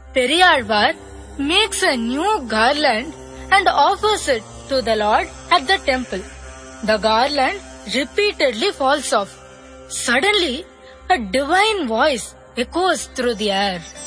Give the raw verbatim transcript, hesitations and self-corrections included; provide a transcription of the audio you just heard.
Periyalvar makes a new garland and offers it to the Lord at the temple. The garland repeatedly falls off. Suddenly, a divine voice echoes through the air.